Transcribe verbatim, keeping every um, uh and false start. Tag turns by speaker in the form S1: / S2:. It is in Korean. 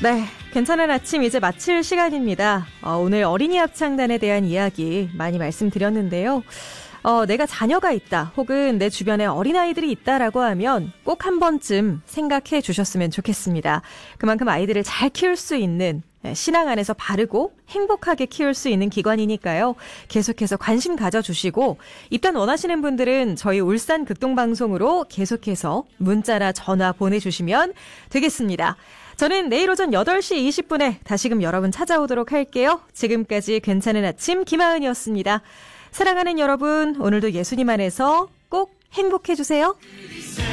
S1: 네, 괜찮은 아침 이제 마칠 시간입니다. 어, 오늘 어린이 합창단에 대한 이야기 많이 말씀드렸는데요. 어, 내가 자녀가 있다 혹은 내 주변에 어린아이들이 있다라고 하면 꼭 한 번쯤 생각해 주셨으면 좋겠습니다. 그만큼 아이들을 잘 키울 수 있는, 신앙 안에서 바르고 행복하게 키울 수 있는 기관이니까요. 계속해서 관심 가져주시고 입단 원하시는 분들은 저희 울산 극동방송으로 계속해서 문자나 전화 보내주시면 되겠습니다. 저는 내일 오전 여덟 시 이십 분에 다시금 여러분 찾아오도록 할게요. 지금까지 괜찮은 아침 김하은이었습니다. 사랑하는 여러분, 오늘도 예수님 안에서 꼭 행복해주세요.